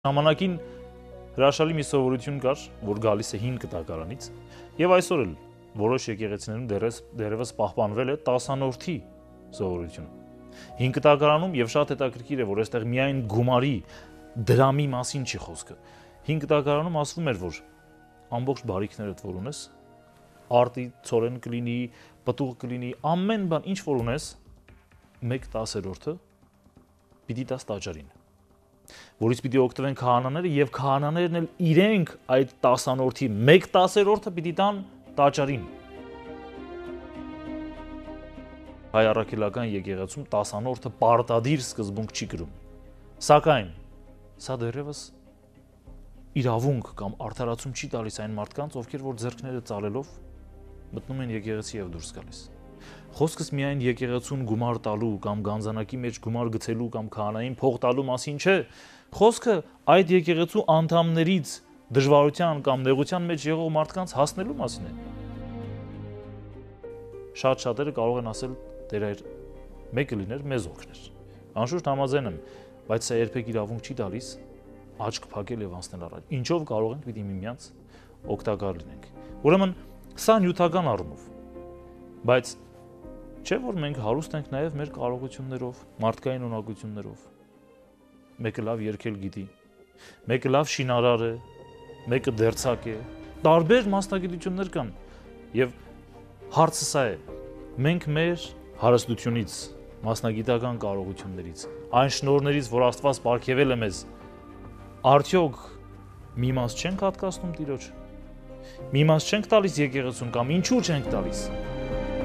Ժամանակին հրաշալի մի սովորություն կար, որ գալիս է հին կտակարանից, եւ այսօր էլ որոշ եկեղեցիներում դեռևս պահպանվել է 10-րդի սովորությունը։ Հին կտակարանում եւ շատ հետաքրքիր է, որ այստեղ միայն գումարի, դրամի մասին չի խոսքը։ Հին կտակարանում ասվում էր, որ ամբողջ բարիքներդ որ ունես, արտի ծորեն կլինի, պտուղ կլինի, ամեն բան ինչ որ ունես, 1/10 պիտի տաս տաճարին, որից պիտի օգտվեն քահանաները եւ քահանաներն էլ իրենք այդ 10-րդի 1/10 պիտի տան տաճարին։ Հայ առաքելական եկեղեցում 10-րդը պարտադիր սկզբունք չի կրում։ Սակայն սա դեռևս իրավունք կամ արդարացում չի տալիս այն մարդկանց, ովքեր որ ձեռքները ծալելով մտնում են եկեղեցի եւ դուրս գալիս։ Խոսքս միայն եկեղեցուն գումար տալու կամ գանձանակի մեջ գումար գցելու կամ քահանային փող տալու մասին չէ։ Խոսքը այդ եկեղեցու անդամներից դժվարության կամ նեղության մեջ եղող մարդկանց հասնելու մասին է։ Շատ շատերը կարող են ասել դեր այր մեկը լիներ մեզ օգներ։ Անշուշտ համաձայն եմ, բայց սա երբեք իրավունք չի տալիս աչք փակել եւ անցնել առաջ։ Ինչով կարող ենք պիտի միմյանց օգտակար լինենք։ Ուրեմն սա նյութական առումով, բայց չէ որ մենք հարուստ ենք նաև մեր կարողություններով, մարդկային ունակություններով։ Մեկը լավ երգել գիտի, մեկը լավ շինարար է, մեկը դերձակ է, տարբեր մասնագիտություններ կան։ Եվ հարցը սա է. մենք մեր հարստությունից, մասնագիտական կարողություններից, այն շնորհներից, որ Աստված պարգևել է մեզ, արդյոք մի մաս չենք հատկացնում Տիրոջ։ Մի մաս չենք տալիս եկեղեցուն կամ ինչու չենք տալիս։